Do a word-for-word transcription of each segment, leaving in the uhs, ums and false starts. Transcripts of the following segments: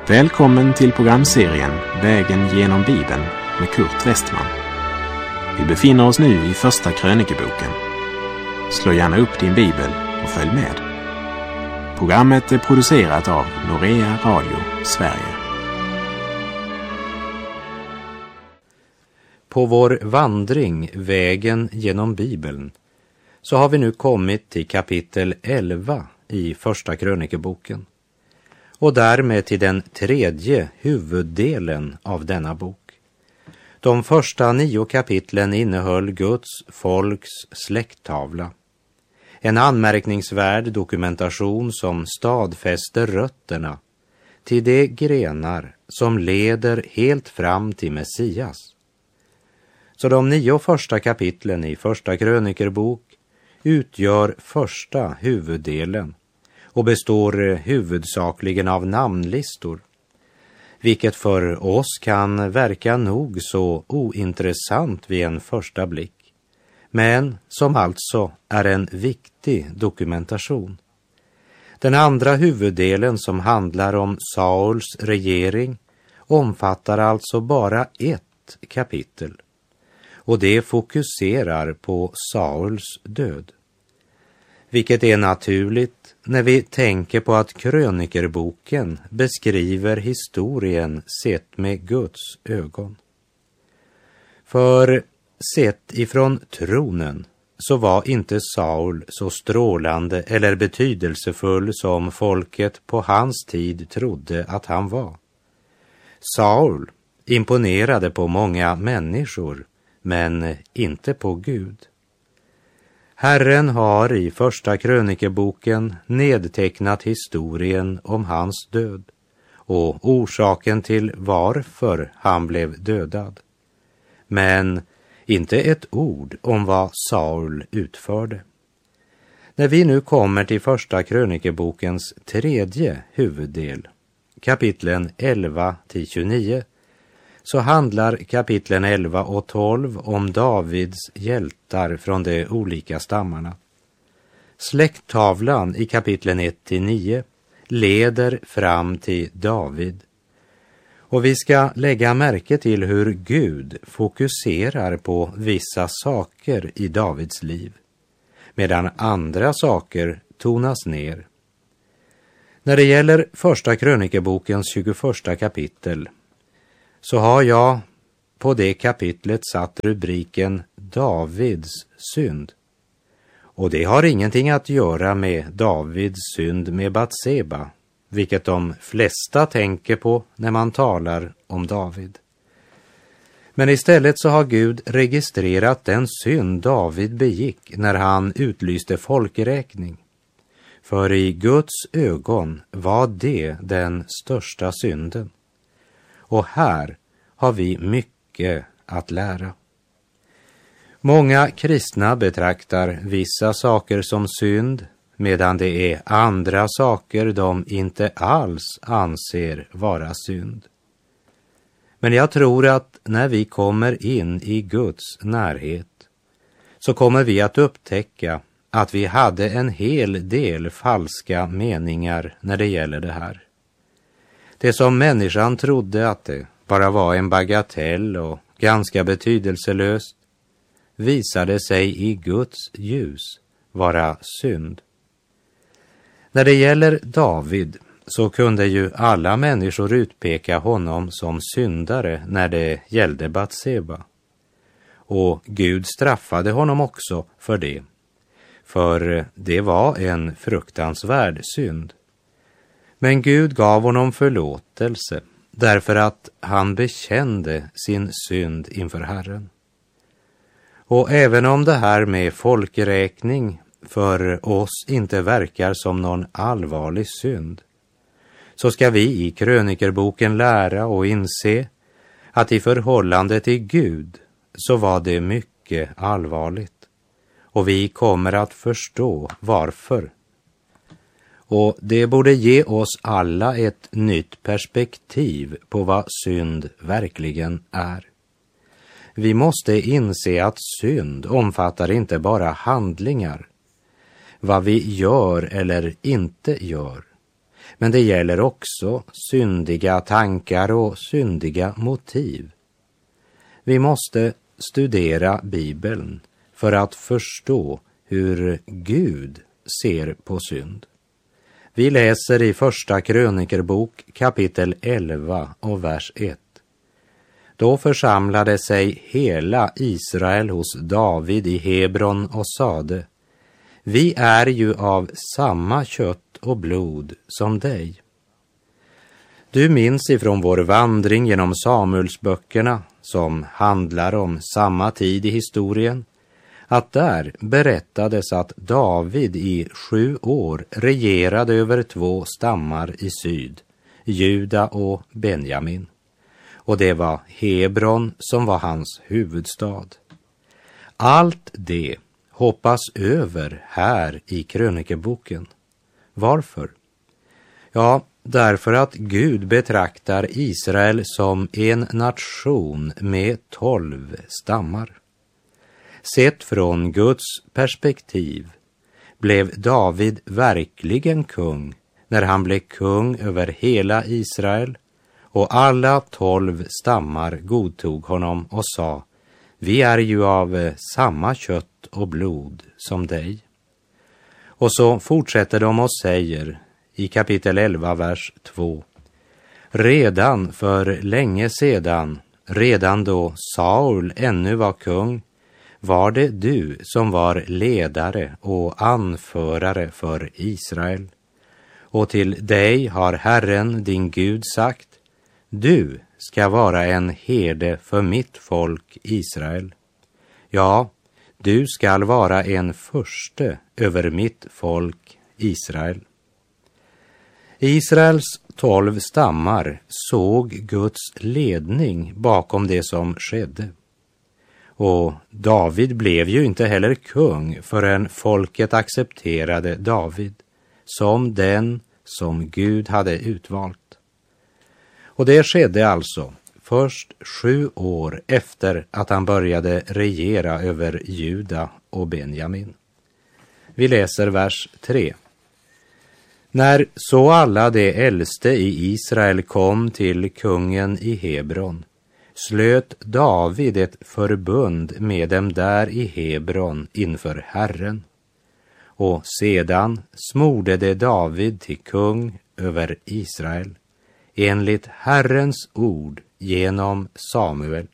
Välkommen till programserien Vägen genom Bibeln med Kurt Westman. Vi befinner oss nu i första krönikeboken. Slå gärna upp din bibel och följ med. Programmet är producerat av Norea Radio Sverige. På vår vandring Vägen genom Bibeln så har vi nu kommit till kapitel elva i första krönikeboken. Och därmed till den tredje huvuddelen av denna bok. De första nio kapitlen innehöll Guds folks släkttavla. En anmärkningsvärd dokumentation som stadfäster rötterna till de grenar som leder helt fram till Messias. Så de nio första kapitlen i första krönikerbok utgör första huvuddelen och består huvudsakligen av namnlistor, vilket för oss kan verka nog så ointressant vid en första blick, men som alltså är en viktig dokumentation. Den andra huvuddelen, som handlar om Sauls regering, omfattar alltså bara ett kapitel, och det fokuserar på Sauls död. Vilket är naturligt när vi tänker på att krönikerboken beskriver historien sett med Guds ögon. För sett ifrån tronen så var inte Saul så strålande eller betydelsefull som folket på hans tid trodde att han var. Saul imponerade på många människor, men inte på Gud. Herren har i första krönikeboken nedtecknat historien om hans död och orsaken till varför han blev dödad. Men inte ett ord om vad Saul utförde. När vi nu kommer till första krönikebokens tredje huvuddel, kapitlen elva till tjugonio, så handlar kapitlen elva och tolv om Davids hjältar från de olika stammarna. Släkttavlan i kapitlen ett till nio leder fram till David. Och vi ska lägga märke till hur Gud fokuserar på vissa saker i Davids liv, medan andra saker tonas ner. När det gäller första krönikebokens tjugoförsta kapitel så har jag på det kapitlet satt rubriken Davids synd. Och det har ingenting att göra med Davids synd med Batseba, vilket de flesta tänker på när man talar om David. Men istället så har Gud registrerat den synd David begick när han utlyste folkräkning. För i Guds ögon var det den största synden. Och här har vi mycket att lära. Många kristna betraktar vissa saker som synd, medan det är andra saker de inte alls anser vara synd. Men jag tror att när vi kommer in i Guds närhet så kommer vi att upptäcka att vi hade en hel del falska meningar när det gäller det här. Det som människan trodde att det bara var en bagatell och ganska betydelselöst visade sig i Guds ljus vara synd. När det gäller David så kunde ju alla människor utpeka honom som syndare när det gällde Batseba. Och Gud straffade honom också för det, för det var en fruktansvärd synd. Men Gud gav honom förlåtelse därför att han bekände sin synd inför Herren. Och även om det här med folkräkning för oss inte verkar som någon allvarlig synd, så ska vi i krönikerboken lära och inse att i förhållande till Gud så var det mycket allvarligt. Och vi kommer att förstå varför. Och det borde ge oss alla ett nytt perspektiv på vad synd verkligen är. Vi måste inse att synd omfattar inte bara handlingar, vad vi gör eller inte gör, Men det gäller också syndiga tankar och syndiga motiv. Vi måste studera Bibeln för att förstå hur Gud ser på synd. Vi läser i första krönikerbok kapitel elva och vers ett. Då församlade sig hela Israel hos David i Hebron och sade: Vi är ju av samma kött och blod som dig. Du minns ifrån vår vandring genom Samuelsböckerna, som handlar om samma tid i historien, att där berättades att David i sju år regerade över två stammar i syd, Juda och Benjamin. Och det var Hebron som var hans huvudstad. Allt det hoppas över här i krönikeboken. Varför? Ja, därför att Gud betraktar Israel som en nation med tolv stammar. Sett från Guds perspektiv blev David verkligen kung när han blev kung över hela Israel, och alla tolv stammar godtog honom och sa: Vi är ju av samma kött och blod som dig. Och så fortsätter de och säger i kapitel elva, vers två. Redan för länge sedan, redan då Saul ännu var kung, var det du som var ledare och anförare för Israel. Och till dig har Herren din Gud sagt: Du ska vara en herde för mitt folk Israel. Ja, du skall vara en furste över mitt folk Israel. Israels tolv stammar såg Guds ledning bakom det som skedde. Och David blev ju inte heller kung förrän folket accepterade David som den som Gud hade utvalt. Och det skedde alltså först sju år efter att han började regera över Juda och Benjamin. Vi läser vers tre. När så alla de äldste i Israel kom till kungen i Hebron, slöt David ett förbund med dem där i Hebron inför Herren. Och sedan smorde det David till kung över Israel, enligt Herrens ord genom Samuel.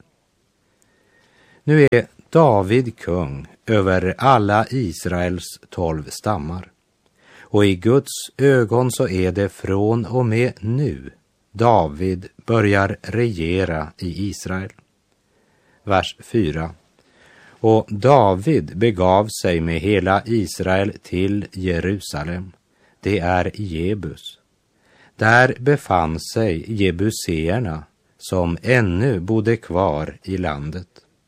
Nu är David kung över alla Israels tolv stammar. Och i Guds ögon så är det från och med nu David börjar regera i Israel. Vers fyra. Och David begav sig med hela Israel till Jerusalem. Det är Jebus. Där befann sig jebuseerna som ännu bodde kvar i landet.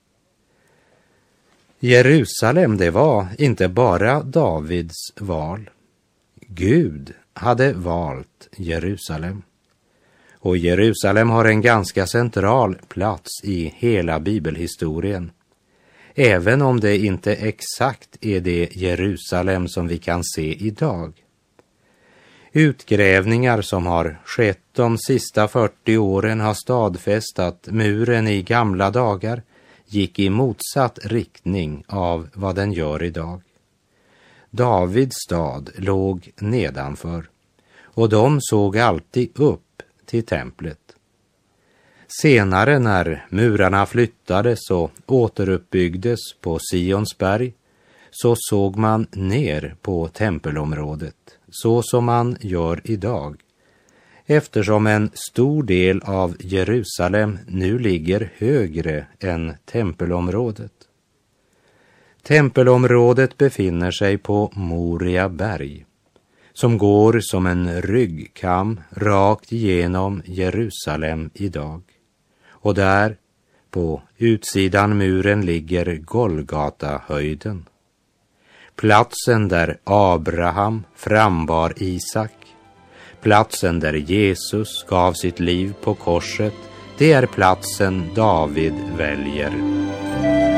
Jerusalem, det var inte bara Davids val. Gud hade valt Jerusalem. Och Jerusalem har en ganska central plats i hela bibelhistorien. Även om det inte exakt är det Jerusalem som vi kan se idag. Utgrävningar som har skett de sista fyrtio åren har stadfäst att muren i gamla dagar gick i motsatt riktning av vad den gör idag. Davids stad låg nedanför, och de såg alltid upp till templet. Senare när murarna flyttades och återuppbyggdes på Sions berg, så såg man ner på tempelområdet, så som man gör idag, eftersom en stor del av Jerusalem nu ligger högre än tempelområdet. Tempelområdet befinner sig på Moria berg, som går som en ryggkam rakt igenom Jerusalem idag. Och där, på utsidan muren, ligger Golgata-höjden. Platsen där Abraham frambar Isak, platsen där Jesus gav sitt liv på korset, det är platsen David väljer.